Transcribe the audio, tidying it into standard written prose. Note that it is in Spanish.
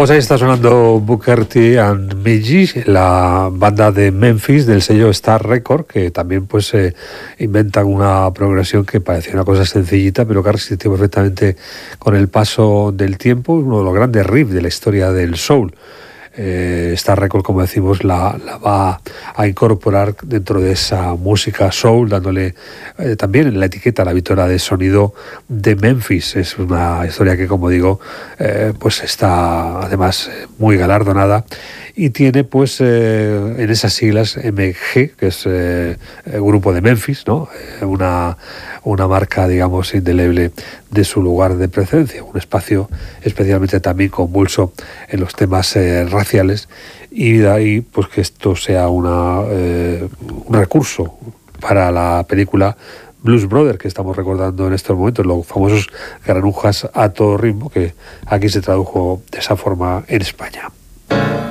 Pues ahí está sonando Booker T and Midgey, la banda de Memphis del sello Star Record, que también pues inventan una progresión que parecía una cosa sencillita, pero que ha resistido perfectamente con el paso del tiempo, uno de los grandes riffs de la historia del soul. Star Record, como decimos, la va a incorporar dentro de esa música soul, dándole también en la etiqueta la victoria de sonido de Memphis. Es una historia que, como digo, pues está además muy galardonada y tiene pues en esas siglas MG, que es el grupo de Memphis, ¿no? Una marca, digamos, indeleble de su lugar de presencia, un espacio especialmente también convulso en los temas raciales, y de ahí pues que esto sea un recurso para la película Blues Brothers, que estamos recordando en estos momentos, los famosos granujas a todo ritmo, que aquí se tradujo de esa forma en España.